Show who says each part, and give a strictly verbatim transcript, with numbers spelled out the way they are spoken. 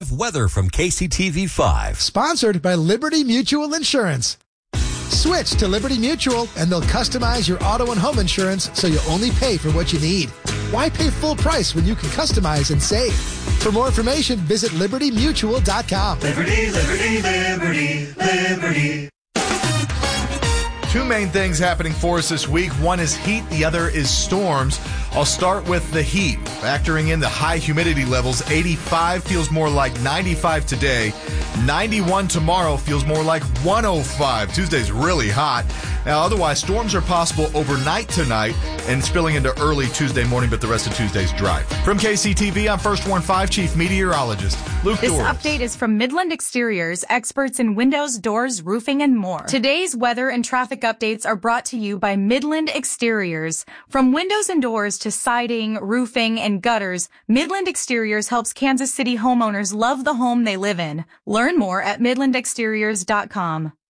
Speaker 1: Weather from K C T V five.
Speaker 2: Sponsored by Liberty Mutual Insurance. Switch to Liberty Mutual and they'll customize your auto and home insurance so you only pay for what you need. Why pay full price when you can customize and save? For more information, visit liberty mutual dot com.
Speaker 3: Liberty, liberty, liberty, liberty.
Speaker 4: Two main things happening for us this week. One is heat, the other is storms. I'll start with the heat. Factoring in the high humidity levels, eighty-five feels more like ninety-five today. ninety-one tomorrow feels more like one oh five. Tuesday's really hot. Now, otherwise, storms are possible overnight tonight and spilling into early Tuesday morning, but the rest of Tuesday's dry. From K C T V, I'm First Warn five Chief Meteorologist Luke
Speaker 5: This
Speaker 4: Doors.
Speaker 5: update is from Midland Exteriors, experts in windows, doors, roofing, and more. Today's weather and traffic updates are brought to you by Midland Exteriors. From windows and doors to siding, roofing, and gutters, Midland Exteriors helps Kansas City homeowners love the home they live in. Learn more at midland exteriors dot com.